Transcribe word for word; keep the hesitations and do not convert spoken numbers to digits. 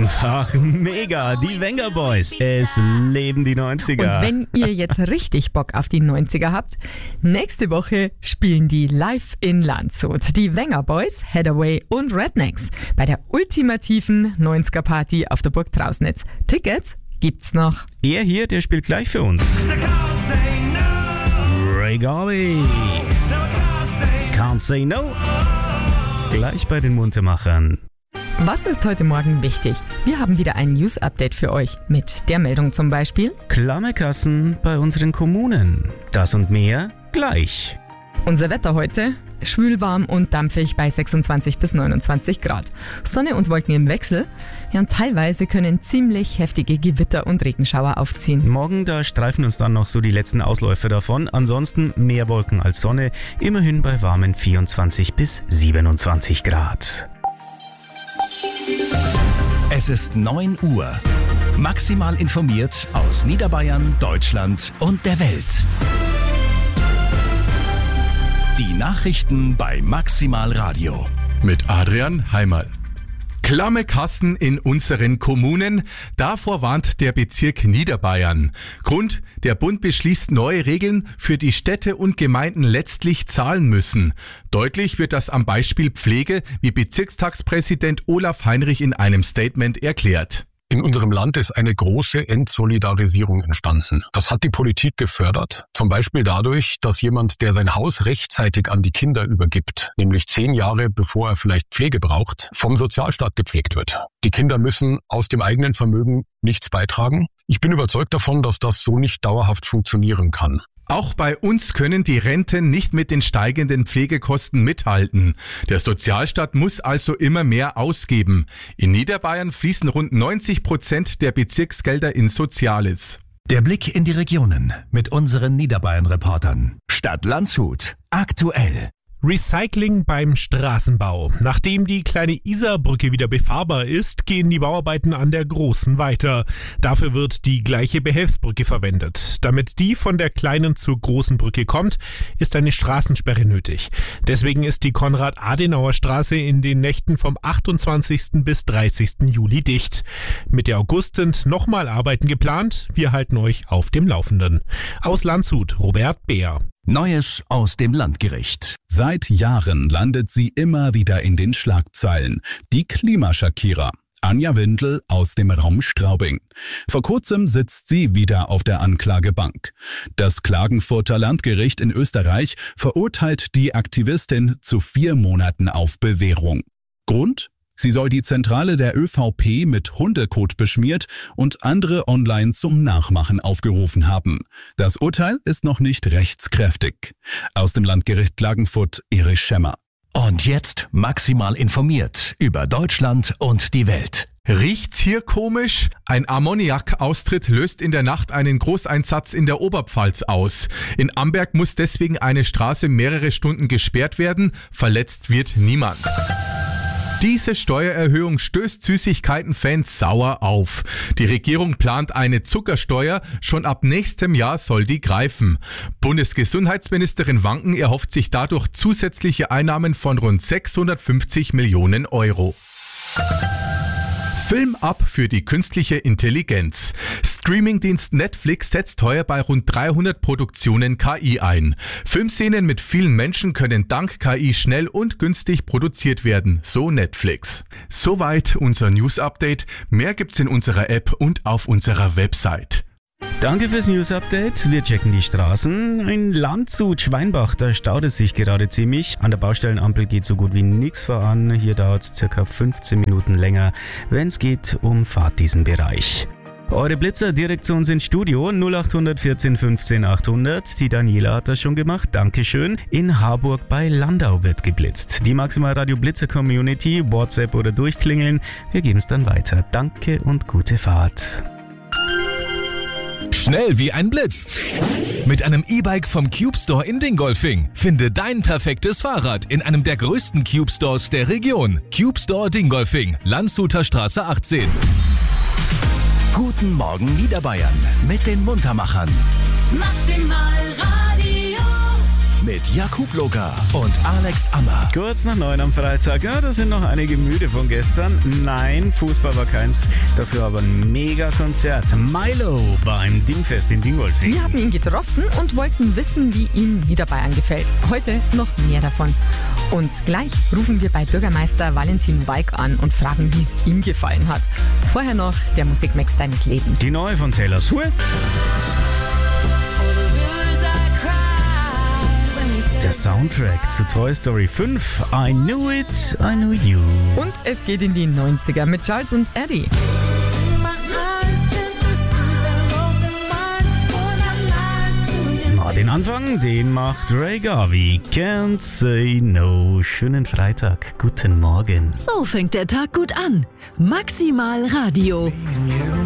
einfach mega. Die Wenger Boys, es leben die neunziger. Und wenn ihr jetzt richtig Bock auf die neunziger habt, nächste Woche spielen die live in Landshut. Die Wenger Boys, Hathaway und Rednecks bei der ultimativen neunziger-Party auf der Burg Trausnitz. Tickets gibt's noch. Er hier, der spielt gleich für uns. Ray Garvey. Can't say no. Gleich bei den Muntermachern. Was ist heute Morgen wichtig? Wir haben wieder ein News-Update für euch mit der Meldung zum Beispiel: Klamme Kassen bei unseren Kommunen. Das und mehr gleich. Unser Wetter heute: schwül, warm und dampfig bei sechsundzwanzig bis neunundzwanzig Grad. Sonne und Wolken im Wechsel. Ja, und teilweise können ziemlich heftige Gewitter und Regenschauer aufziehen. Morgen, da streifen uns dann noch so die letzten Ausläufer davon. Ansonsten mehr Wolken als Sonne. Immerhin bei warmen vierundzwanzig bis siebenundzwanzig Grad. Es ist neun Uhr. Maximal informiert aus Niederbayern, Deutschland und der Welt. Die Nachrichten bei Maximal Radio. Mit Adrian Heimal. Klamme Kassen in unseren Kommunen, davor warnt der Bezirk Niederbayern. Grund: Der Bund beschließt neue Regeln, für die Städte und Gemeinden letztlich zahlen müssen. Deutlich wird das am Beispiel Pflege, wie Bezirkstagspräsident Olaf Heinrich in einem Statement erklärt. In unserem Land ist eine große Entsolidarisierung entstanden. Das hat die Politik gefördert. Zum Beispiel dadurch, dass jemand, der sein Haus rechtzeitig an die Kinder übergibt, nämlich zehn Jahre bevor er vielleicht Pflege braucht, vom Sozialstaat gepflegt wird. Die Kinder müssen aus dem eigenen Vermögen nichts beitragen. Ich bin überzeugt davon, dass das so nicht dauerhaft funktionieren kann. Auch bei uns können die Renten nicht mit den steigenden Pflegekosten mithalten. Der Sozialstaat muss also immer mehr ausgeben. In Niederbayern fließen rund neunzig Prozent der Bezirksgelder in Soziales. Der Blick in die Regionen mit unseren Niederbayern-Reportern. Stadt Landshut. Aktuell. Recycling beim Straßenbau. Nachdem die kleine Isarbrücke wieder befahrbar ist, gehen die Bauarbeiten an der großen weiter. Dafür wird die gleiche Behelfsbrücke verwendet. Damit die von der kleinen zur großen Brücke kommt, ist eine Straßensperre nötig. Deswegen ist die Konrad-Adenauer-Straße in den Nächten vom achtundzwanzigsten bis dreißigsten Juli dicht. Mitte August sind nochmal Arbeiten geplant. Wir halten euch auf dem Laufenden. Aus Landshut, Robert Beer. Neues aus dem Landgericht. Seit Jahren landet sie immer wieder in den Schlagzeilen. Die Klimaschakkierer. Anja Windel aus dem Raum Straubing. Vor kurzem sitzt sie wieder auf der Anklagebank. Das Klagenfurter Landgericht in Österreich verurteilt die Aktivistin zu vier Monaten auf Bewährung. Grund? Sie soll die Zentrale der ÖVP mit Hundekot beschmiert und andere online zum Nachmachen aufgerufen haben. Das Urteil ist noch nicht rechtskräftig. Aus dem Landgericht Klagenfurt, Erich Schemmer. Und jetzt maximal informiert über Deutschland und die Welt. Riecht's hier komisch? Ein Ammoniakaustritt löst in der Nacht einen Großeinsatz in der Oberpfalz aus. In Amberg muss deswegen eine Straße mehrere Stunden gesperrt werden. Verletzt wird niemand. Diese Steuererhöhung stößt Süßigkeiten-Fans sauer auf. Die Regierung plant eine Zuckersteuer, schon ab nächstem Jahr soll die greifen. Bundesgesundheitsministerin Wanken erhofft sich dadurch zusätzliche Einnahmen von rund sechshundertfünfzig Millionen Euro. Film ab für die künstliche Intelligenz. Streamingdienst Netflix setzt heuer bei rund dreihundert Produktionen K I ein. Filmszenen mit vielen Menschen können dank K I schnell und günstig produziert werden, so Netflix. Soweit unser News-Update. Mehr gibt's in unserer App und auf unserer Website. Danke fürs News-Update. Wir checken die Straßen. In Landshut, Schweinbach, da staut es sich gerade ziemlich. An der Baustellenampel geht so gut wie nichts voran. Hier dauert es circa fünfzehn Minuten länger, wenn es geht, umfahrt diesen Bereich. Eure Blitzer direkt zu uns ins Studio, null acht vierzehn fünfzehn achthundert. Die Daniela hat das schon gemacht, Dankeschön. In Harburg bei Landau wird geblitzt. Die Maximal Radio Blitzer Community, WhatsApp oder durchklingeln. Wir geben es dann weiter. Danke und gute Fahrt. Schnell wie ein Blitz. Mit einem E-Bike vom Cube Store in Dingolfing. Finde dein perfektes Fahrrad in einem der größten Cube Stores der Region. Cube Store Dingolfing, Landshuter Straße achtzehn. Guten Morgen Niederbayern mit den Muntermachern. Maximal Radio. mit Jakub Loga und Alex Ammer. Kurz nach neun am Freitag. Ja, da sind noch einige müde von gestern. Nein, Fußball war keins, dafür aber ein Mega-Konzert. Milo beim Dingfest in Dingolfing. Wir haben ihn getroffen und wollten wissen, wie ihm Niederbayern gefällt. Heute noch mehr davon. Und gleich rufen wir bei Bürgermeister Valentin Weig an und fragen, wie es ihm gefallen hat. Vorher noch der Musikmix deines Lebens. Die neue von Taylor Swift. Der Soundtrack zu Toy Story fünf. I knew it, I knew you. Und es geht in die neunziger mit Charles und Eddie. Na, den Anfang, den macht Ray Garvey. Can't say no. Schönen Freitag. Guten Morgen. So fängt der Tag gut an. Maximal Radio.